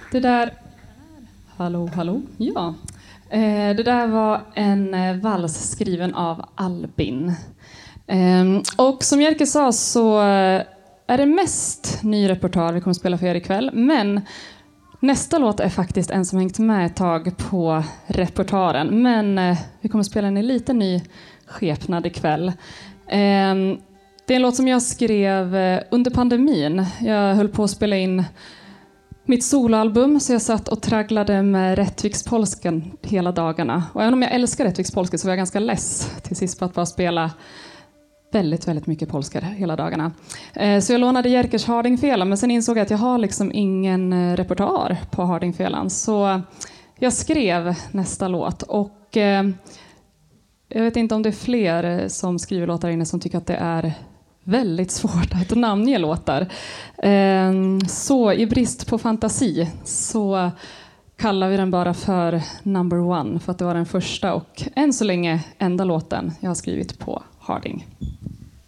Det där... Hallå. Ja. Det där var en vals skriven av Albin. Och som Jerker sa så är det mest ny repertoar vi kommer att spela för er ikväll. Men nästa låt är faktiskt en som hängt med ett tag på repertoaren. Men vi kommer att spela en lite ny skepnad ikväll. Det är en låt som jag skrev under pandemin. Jag höll på att spela in mitt soloalbum, så jag satt och tragglade med Rättvikspolskan hela dagarna. Och även om jag älskar Rättvikspolska så var jag ganska less till sist på att bara spela väldigt, väldigt mycket polska hela dagarna. Så jag lånade Jerkers Hardingfela, men sen insåg jag att jag har liksom ingen repertoar på Hardingfelan. Så jag skrev nästa låt och jag vet inte om det är fler som skriver låtar inne som tycker att det är väldigt svårt att namnge låtar. Så i brist på fantasi så kallar vi den bara för Number One, för att det var den första och än så länge enda låten jag har skrivit på Harding.